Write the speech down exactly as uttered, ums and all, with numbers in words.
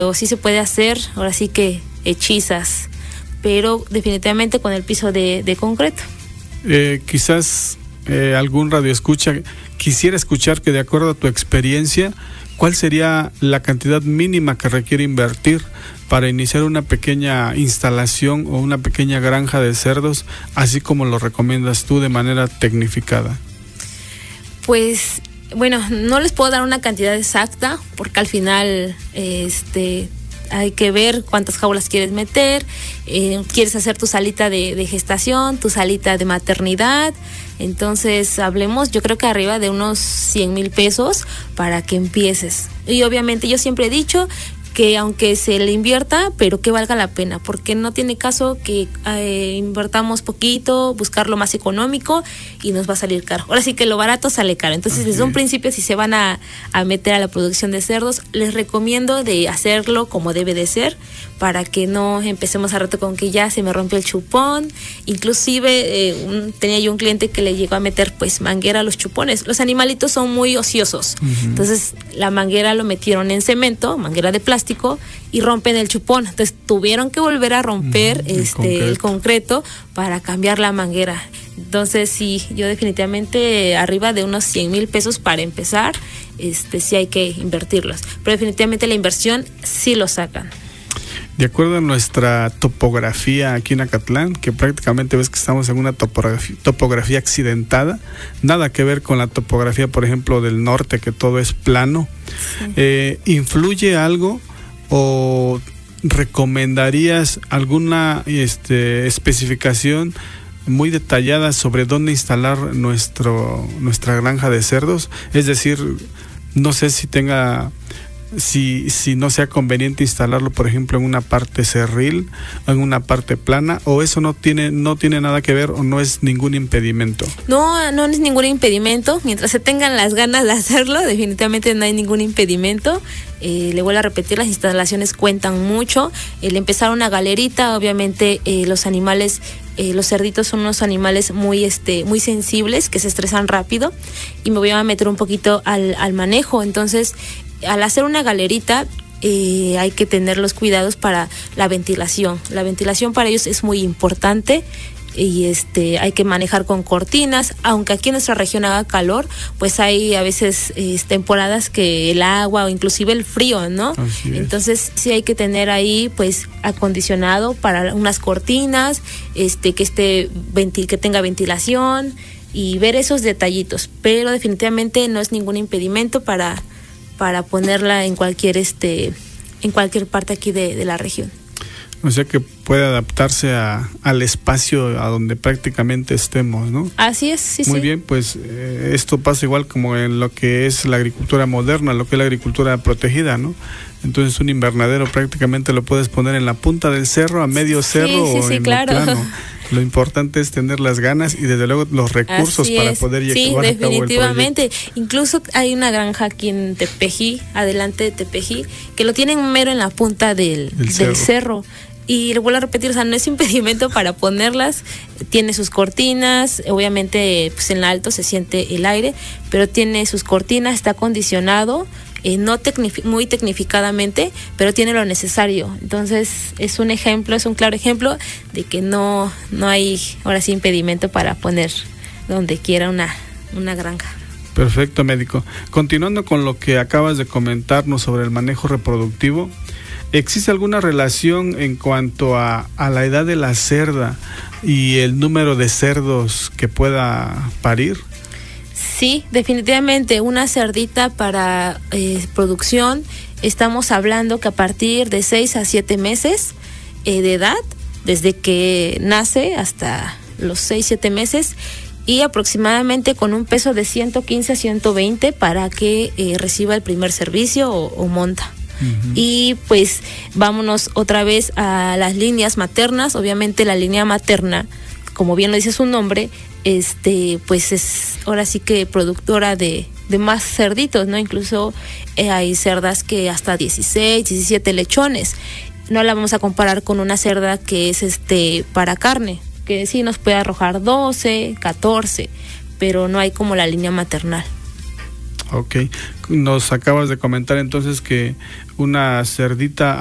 o sí se puede hacer, ahora sí que hechizas, pero definitivamente con el piso de, de concreto. Eh, quizás eh, algún radioescucha quisiera escuchar que, de acuerdo a tu experiencia, ¿cuál sería la cantidad mínima que requiere invertir para iniciar una pequeña instalación o una pequeña granja de cerdos, así como lo recomiendas tú de manera tecnificada? Pues bueno, no les puedo dar una cantidad exacta porque al final este hay que ver cuántas jaulas quieres meter, eh, quieres hacer tu salita de, de gestación, tu salita de maternidad. Entonces hablemos, yo creo que arriba de unos cien mil pesos para que empieces. Y obviamente yo siempre he dicho que aunque se le invierta, pero que valga la pena, porque no tiene caso que eh, invertamos poquito, buscar lo más económico y nos va a salir caro. Ahora sí que lo barato sale caro. Entonces, desde un principio, si se van a, a meter a la producción de cerdos, les recomiendo de hacerlo como debe de ser, para que no empecemos a rato con que ya se me rompió el chupón. Inclusive eh, un, tenía yo un cliente que le llegó a meter pues manguera a los chupones. Los animalitos son muy ociosos. Uh-huh. Entonces la manguera lo metieron en cemento, manguera de plástico, y rompen el chupón. Entonces tuvieron que volver a romper uh-huh. este, el, concreto. el concreto para cambiar la manguera. Entonces sí, yo definitivamente arriba de unos cien mil pesos para empezar, este sí hay que invertirlos. Pero definitivamente la inversión sí lo sacan. De acuerdo a nuestra topografía aquí en Acatlán, que prácticamente ves que estamos en una topografía, topografía accidentada, nada que ver con la topografía, por ejemplo, del norte, que todo es plano, sí. eh, ¿influye algo o recomendarías alguna este, especificación muy detallada sobre dónde instalar nuestro nuestra granja de cerdos? Es decir, no sé si tenga... Si, si no sea conveniente instalarlo, por ejemplo, en una parte cerril, en una parte plana, o eso no tiene no tiene nada que ver, o no es ningún impedimento. No, no es ningún impedimento. Mientras se tengan las ganas de hacerlo, definitivamente no hay ningún impedimento. Eh, le vuelvo a repetir, las instalaciones cuentan mucho. El empezar una galerita, obviamente eh, los animales, eh, los cerditos son unos animales muy este muy sensibles, que se estresan rápido, y me voy a meter un poquito al, al manejo. Entonces, al hacer una galerita eh, hay que tener los cuidados para la ventilación. La ventilación para ellos es muy importante, y este hay que manejar con cortinas. Aunque aquí en nuestra región haga calor, pues hay a veces eh, temporadas que el agua o inclusive el frío, ¿no? Entonces sí hay que tener ahí pues acondicionado para unas cortinas, este que esté ventil, que tenga ventilación, y ver esos detallitos. Pero definitivamente no es ningún impedimento para para ponerla en cualquier este en cualquier parte aquí de, de la región. O sea que puede adaptarse a, al espacio a donde prácticamente estemos, ¿no? Así es, sí, Muy sí. bien, pues eh, esto pasa igual como en lo que es la agricultura moderna, lo que es la agricultura protegida, ¿no? Entonces un invernadero prácticamente lo puedes poner en la punta del cerro, a medio cerro, sí, sí, o sí, en claro. el plano. Lo importante es tener las ganas y desde luego los recursos Así para es. poder llevar sí, a cabo el proyecto. Definitivamente. Incluso hay una granja aquí en Tepeji, adelante de Tepeji, que lo tienen mero en la punta del, del cerro. cerro. Y le vuelvo a repetir, o sea, no es impedimento para ponerlas. Tiene sus cortinas, obviamente pues en alto se siente el aire, pero tiene sus cortinas, está acondicionado. Eh, no tecnifi- muy tecnificadamente, pero tiene lo necesario. Entonces es un ejemplo, es un claro ejemplo de que no, no hay ahora sí impedimento para poner donde quiera una, una granja. Perfecto, médico. Continuando con lo que acabas de comentarnos sobre el manejo reproductivo, ¿existe alguna relación en cuanto a, a la edad de la cerda y el número de cerdos que pueda parir? Sí, definitivamente una cerdita para eh, producción, estamos hablando que a partir de seis a siete meses eh, de edad, desde que nace hasta los seis, siete meses, y aproximadamente con un peso de ciento quince a ciento veinte para que eh, reciba el primer servicio o, o monta. Uh-huh. Y pues vámonos otra vez a las líneas maternas. Obviamente la línea materna, como bien lo dice su nombre, este pues es ahora sí que productora de, de más cerditos, ¿no? Incluso eh, hay cerdas que hasta dieciséis, diecisiete lechones. No la vamos a comparar con una cerda que es este para carne, que sí nos puede arrojar doce, catorce, pero no hay como la línea maternal. Ok, nos acabas de comentar entonces que una cerdita